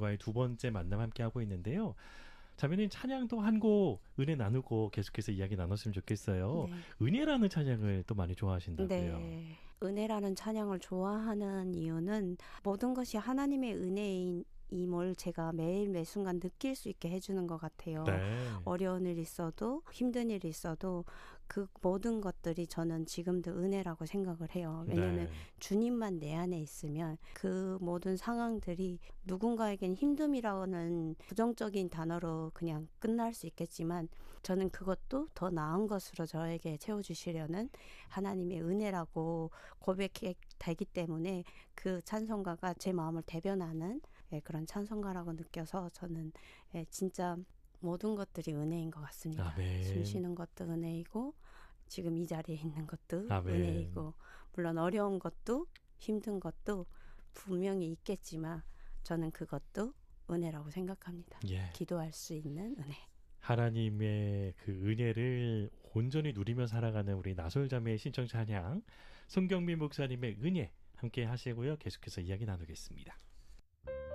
목사님과의 두 번째 만남 함께 하고 있는데요. 자매님 찬양도 한 곡 은혜 나누고 계속해서 이야기 나눴으면 좋겠어요. 네. 은혜라는 찬양을 또 많이 좋아하신다고요. 네. 은혜라는 찬양을 좋아하는 이유는 모든 것이 하나님의 은혜임을 제가 매일 매 순간 느낄 수 있게 해주는 것 같아요. 네. 어려운 일 있어도 힘든 일이 있어도 그 모든 것들이 저는 지금도 은혜라고 생각을 해요. 왜냐하면 네. 주님만 내 안에 있으면 그 모든 상황들이 누군가에겐 힘듦이라는 부정적인 단어로 그냥 끝날 수 있겠지만 저는 그것도 더 나은 것으로 저에게 채워주시려는 하나님의 은혜라고 고백이 되기 때문에 그 찬송가가 제 마음을 대변하는 그런 찬송가라고 느껴서 저는 진짜 모든 것들이 은혜인 것 같습니다. 아멘. 숨 쉬는 것도 은혜이고 지금 이 자리에 있는 것도 아멘. 은혜이고 물론 어려운 것도 힘든 것도 분명히 있겠지만 저는 그것도 은혜라고 생각합니다. 예. 기도할 수 있는 은혜. 하나님의 그 은혜를 온전히 누리며 살아가는 우리 나솔자매의 신청 찬양, 손경민 목사님의 은혜 함께 하시고요. 계속해서 이야기 나누겠습니다.